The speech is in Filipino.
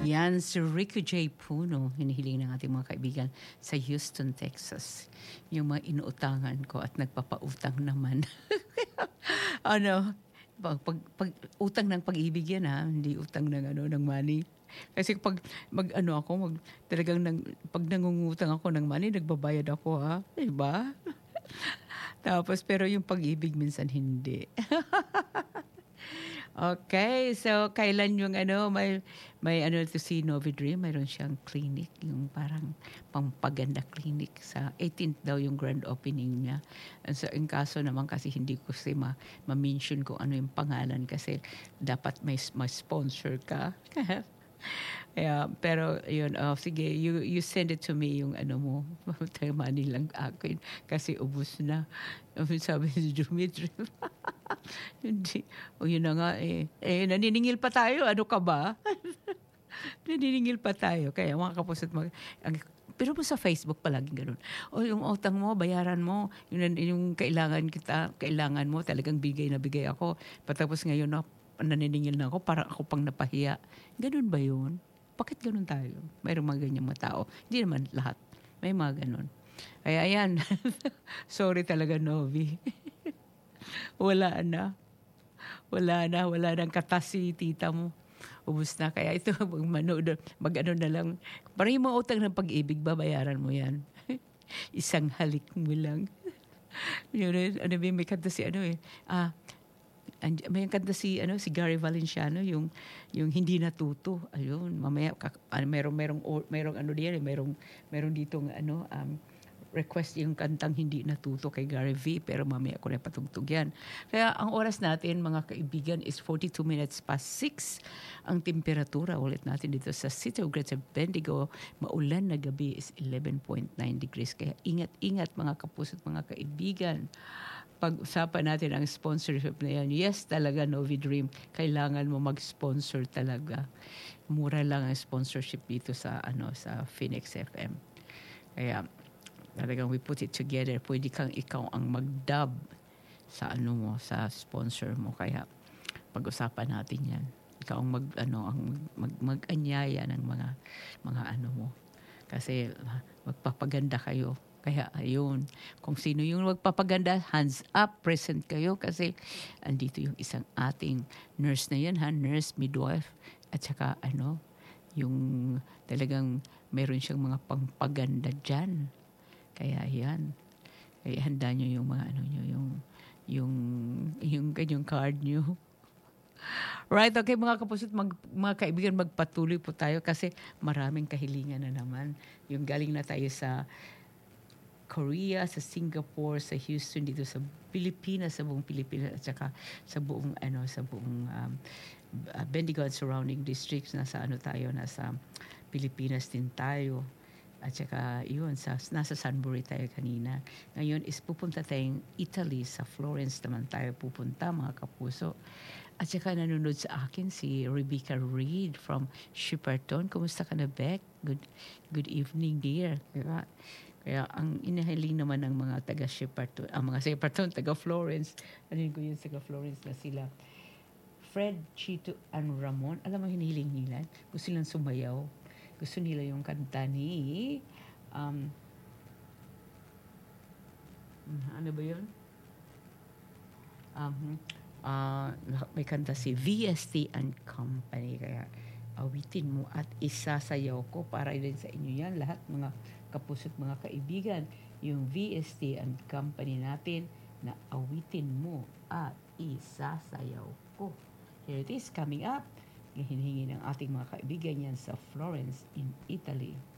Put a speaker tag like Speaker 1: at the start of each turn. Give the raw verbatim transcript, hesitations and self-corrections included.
Speaker 1: Yan si Rico J. Puno, hinihiling ng ating mga kaibigan sa Houston, Texas. Yung mga inuutangan ko at nagpapautang naman. ano, pag, pag, pag utang ng pag-ibig yan ha, hindi utang ng ano ng money. Kasi pag mag ano ako, mag talagang nang, pag nangungutang ako ng money, nagbabayad ako ha, 'di ba? Tapos pero yung pag-ibig minsan hindi. Okay, so kailan yung ano, may may ano to si Novi Dream, mayroon siyang clinic, yung parang pampaganda clinic sa eighteenth daw yung grand opening niya. And so in kaso naman kasi hindi ko kasi ma, ma-mention kung ano yung pangalan kasi dapat may, may sponsor ka. Yeah, pero yun, oh, sige, you you send it to me yung ano mo, money lang akin kasi ubos na. Sabi ni Dimitri. Hindi. O yun na nga eh. Eh, naniningil pa tayo. Ano ka ba? Naniningil pa tayo. Kaya mga kapusat, mag, ang, pero po sa Facebook palaging ganun. O yung utang mo, bayaran mo. Yung, yung kailangan kita, kailangan mo, talagang bigay na bigay ako. Patapos ngayon na, naniningil na ako, parang ako pang napahiya. Ganun ba yun? Bakit ganun tayo? Mayroong mga ganyang mga tao. Hindi naman lahat. May mga ganun. Kaya ayan. Sorry talaga, Novi. Wala na. Wala na. Wala nang katas si tita mo. Ubus na. Kaya ito, mag-manood, mag-ano na lang. Parang yung mga utang ng pag-ibig, babayaran mo yan. Isang halik mo lang. Yun, ano, may kanta si ano eh. Ah, may kanta si ano si Gary Valenciano yung yung hindi natuto. Ayun, mamaya ano, merong merong merong ano diyan, merong merong ditong ano um request yung kantang hindi natuto kay Gary V, pero mamaya ko na patugtog yan. Kaya ang oras natin, mga kaibigan, is forty-two minutes past six. Ang temperatura, ulit natin dito sa City of Greater Bendigo, maulan na gabi is eleven point nine degrees. Kaya ingat-ingat mga kapuso at mga kaibigan. Pag-usapan natin ang sponsorship na yan. Yes, talaga, Novi Dream. Kailangan mo mag-sponsor talaga. Mura lang ang sponsorship dito sa ano sa Phoenix F M. Kaya talagang we put it together. Pwede kang ikaw ang mag-dub sa ano mo, sa sponsor mo. Kaya pag-usapan natin yan. Ikaw ang mag, ano, ang mag, mag-anyaya ng mga, mga ano mo. Kasi magpapaganda kayo. Kaya ayun, kung sino yung magpapaganda, hands up, present kayo. Kasi andito yung isang ating nurse na yan, ha? Nurse, midwife, at saka ano, yung talagang meron siyang mga pangpaganda dyan. Kaya yan. Kaya handa nyo yung mga ano nyo, yung yung yung kanyang card nyo. Right, okay mga kapusot, mag, mga kaibigan, magpatuloy po tayo kasi maraming kahilingan na naman. Yung galing na tayo sa Korea, sa Singapore, sa Houston, dito sa Pilipinas, sa buong Pilipinas, at saka sa buong ano, sa buong um, Bendigo and surrounding districts. Nasa ano tayo, nasa Pilipinas din tayo. At saka yun, sa, nasa Sunbury tayo kanina. Ngayon is pupunta tayong Italy, sa Florence naman tayo pupunta, mga kapuso. At saka nanonood sa akin si Rebecca Reed from Shepparton. Kumusta ka na, Beck? Good, good evening, dear. Kaya, kaya ang inahiling naman ng mga taga Shepparton, ang mga Shepparton, taga Florence, ano ko yun, taga Florence na sila, Fred, Chito, and Ramon. Alam mo, hinihiling-hilan. Gusto silang sumayaw. Gusto nila yung kanta ni um, ano ba yun? Um, uh, may kanta si V S T and Company. Kaya awitin mo at isasayaw ko para din sa inyo yan. Lahat mga kapusot, mga kaibigan. Yung V S T and Company natin na awitin mo at isasayaw ko. Here it is, coming up. Hinihingi ng ating mga kaibigan yan sa Florence in Italy.